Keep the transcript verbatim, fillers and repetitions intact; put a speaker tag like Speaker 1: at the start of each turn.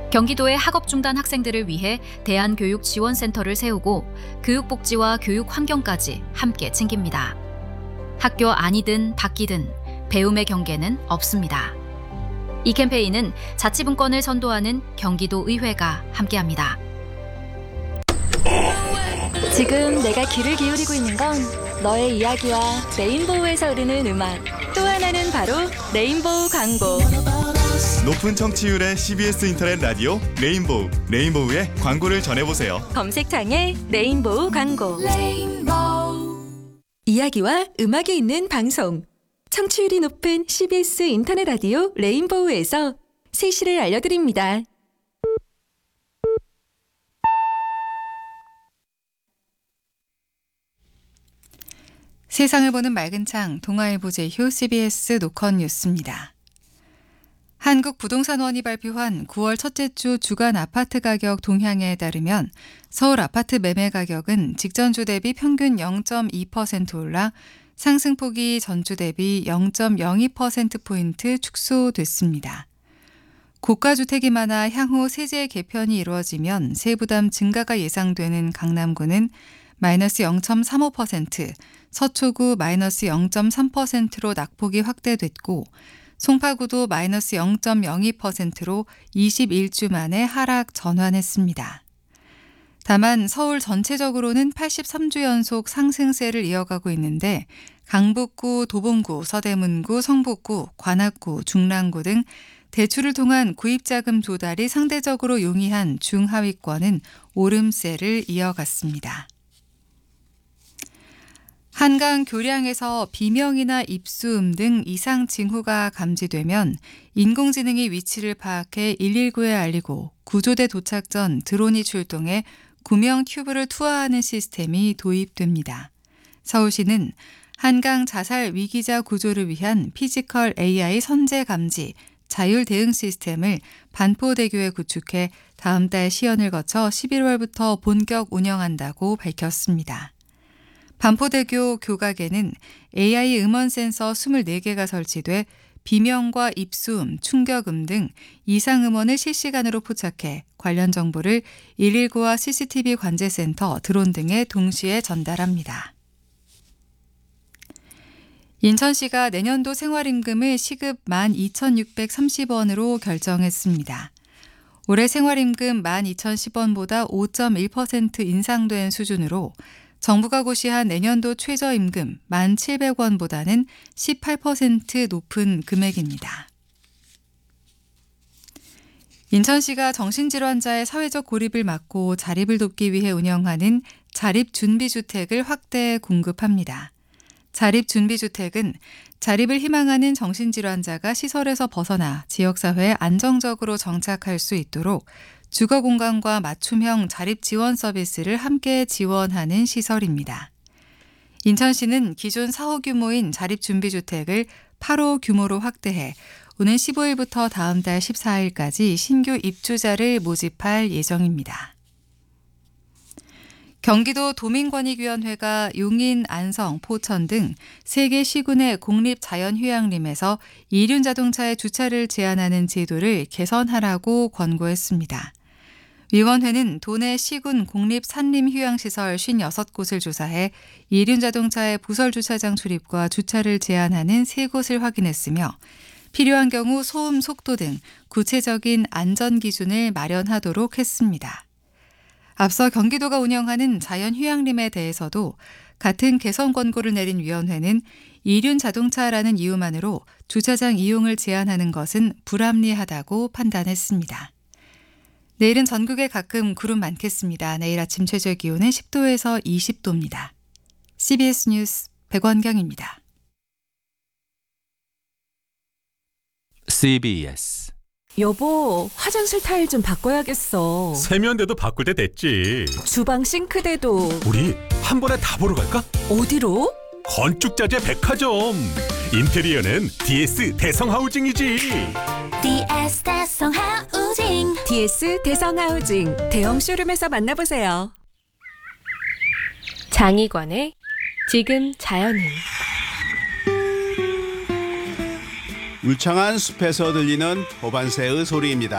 Speaker 1: 경기도의 학업 중단 학생들을 위해 대한교육지원센터를 세우고 교육복지와 교육 환경까지 함께 챙깁니다. 학교 안이든 밖이든 배움의 경계는 없습니다. 이 캠페인은 자치분권을 선도하는 경기도 의회가 함께합니다.
Speaker 2: 지금 내가 귀를 기울이고 있는 건 너의 이야기와 레인보우에서 흐르는 음악, 또 하나는 바로 레인보우 광고.
Speaker 3: 높은 청취율의 씨비에스 인터넷 라디오 레인보우, 레인보우의 광고를 전해보세요.
Speaker 2: 검색창에 레인보우 광고. 레인보우. 이야기와 음악이 있는 방송. 청취율이 높은 씨비에스 인터넷 라디오 레인보우에서 세시를 알려드립니다.
Speaker 4: 세상을 보는 맑은 창, 동아일보 제휴 씨비에스 노컷 뉴스입니다. 한국부동산원이 발표한 구월 첫째 주 주간 아파트 가격 동향에 따르면 서울 아파트 매매 가격은 직전주 대비 평균 영 점 이 퍼센트 올라 상승폭이 전주 대비 영 점 영이 퍼센트포인트 축소됐습니다. 고가주택이 많아 향후 세제 개편이 이루어지면 세부담 증가가 예상되는 강남구는 마이너스 영 점 삼오 퍼센트, 서초구 마이너스 영 점 삼 퍼센트로 낙폭이 확대됐고 송파구도 마이너스 영 점 영이 퍼센트로 이십일 주 만에 하락 전환했습니다. 다만 서울 전체적으로는 팔십삼 주 연속 상승세를 이어가고 있는데 강북구, 도봉구, 서대문구, 성북구, 관악구, 중랑구 등 대출을 통한 구입자금 조달이 상대적으로 용이한 중하위권은 오름세를 이어갔습니다. 한강 교량에서 비명이나 입수음 등 이상 징후가 감지되면 인공지능이 위치를 파악해 일일구에 알리고 구조대 도착 전 드론이 출동해 구명 튜브를 투하하는 시스템이 도입됩니다. 서울시는 한강 자살 위기자 구조를 위한 피지컬 에이아이 선제 감지, 자율 대응 시스템을 반포대교에 구축해 다음 달 시연을 거쳐 십일월부터 본격 운영한다고 밝혔습니다. 반포대교 교각에는 에이아이 음원 센서 이십사 개가 설치돼 비명과 입수음, 충격음 등 이상 음원을 실시간으로 포착해 관련 정보를 일일구와 씨씨티비 관제센터, 드론 등에 동시에 전달합니다. 인천시가 내년도 생활임금을 시급 만 이천육백삼십 원으로 결정했습니다. 올해 생활임금 만 이천십 원보다 오 점 일 퍼센트 인상된 수준으로 정부가 고시한 내년도 최저임금 만 칠백 원보다는 십팔 퍼센트 높은 금액입니다. 인천시가 정신질환자의 사회적 고립을 막고 자립을 돕기 위해 운영하는 자립준비주택을 확대 공급합니다. 자립준비주택은 자립을 희망하는 정신질환자가 시설에서 벗어나 지역사회에 안정적으로 정착할 수 있도록 주거공간과 맞춤형 자립지원 서비스를 함께 지원하는 시설입니다. 인천시는 기존 사 호 규모인 자립준비주택을 팔 호 규모로 확대해 오는 십오 일부터 다음 달 십사 일까지 신규 입주자를 모집할 예정입니다. 경기도 도민권익위원회가 용인, 안성, 포천 등 세 개 시군의 공립자연휴양림에서 이륜 자동차의 주차를 제한하는 제도를 개선하라고 권고했습니다. 위원회는 도내 시군 공립산림휴양시설 오십육 곳을 조사해 이륜 자동차의 부설 주차장 출입과 주차를 제한하는 세 곳을 확인했으며 필요한 경우 소음, 속도 등 구체적인 안전 기준을 마련하도록 했습니다. 앞서 경기도가 운영하는 자연휴양림에 대해서도 같은 개선 권고를 내린 위원회는 이륜 자동차라는 이유만으로 주차장 이용을 제한하는 것은 불합리하다고 판단했습니다. 내일은 전국에 가끔 구름 많겠습니다. 내일 아침 최저 기온은 십 도에서 이십 도입니다. 씨비에스 뉴스 백원경입니다.
Speaker 5: 씨비에스
Speaker 2: 여보, 화장실 타일 좀 바꿔야겠어.
Speaker 5: 세면대도 바꿀 때 됐지.
Speaker 2: 주방 싱크대도.
Speaker 5: 우리 한 번에 다 보러 갈까?
Speaker 2: 어디로?
Speaker 5: 건축자재 백화점. 인테리어는 디에스 대성하우징이지.
Speaker 2: 디에스 대성하우징. 디에스 대성하우징. 대형 쇼룸에서 만나보세요.
Speaker 6: 장희권의 지금 자연은.
Speaker 7: 울창한 숲에서 들리는 호반새의 소리입니다.